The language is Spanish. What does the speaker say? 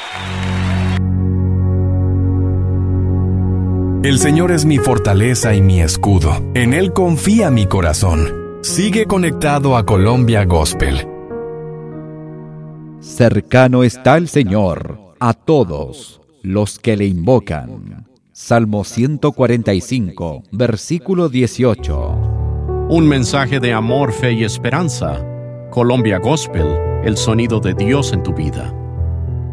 El Señor es mi fortaleza y mi escudo. En Él confía mi corazón. Sigue conectado a Colombia Gospel. Cercano está el Señor a todos los que le invocan. Salmo 145, versículo 18. Un mensaje de amor, fe y esperanza. Colombia Gospel, el sonido de Dios en tu vida.